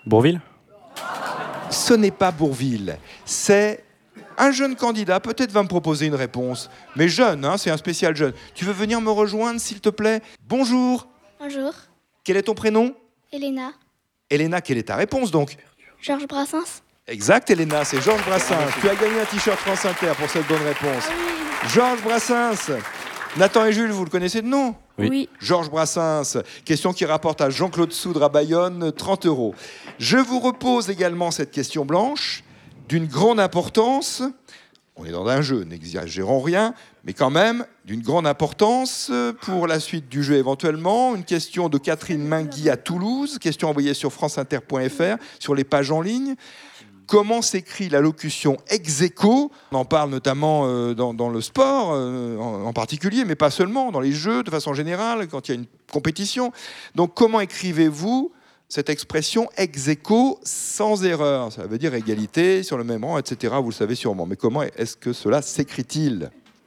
Bourvil? Ce n'est pas Bourvil, c'est un jeune candidat, peut-être va me proposer une réponse, mais jeune, hein, c'est un spécial jeune. Tu veux venir me rejoindre, s'il te plaît? Bonjour. Bonjour, Quel est ton prénom? Elena. Elena, quelle est ta réponse donc? Georges Brassens. Exact, Elena, c'est Georges Brassens. Tu as gagné un t-shirt France Inter pour cette bonne réponse. Georges Brassens. Nathan et Jules, vous le connaissez de nom? Oui. Georges Brassens. Question qui rapporte à Jean-Claude Soudre à Bayonne 30 €. Je vous repose également cette question blanche d'une grande importance. On est dans un jeu, n'exagérons rien, mais quand même d'une grande importance pour la suite du jeu éventuellement. Une question de Catherine Mingui à Toulouse, question envoyée sur franceinter.fr, sur les pages en ligne. Comment s'écrit la locution ex aequo? On en parle notamment dans le sport en particulier, mais pas seulement, dans les jeux de façon générale, quand il y a une compétition. Donc comment écrivez-vous cette expression ex aequo sans erreur? Ça veut dire égalité, sur le même rang, etc. Vous le savez sûrement. Mais comment est-ce que cela s'écrit-il?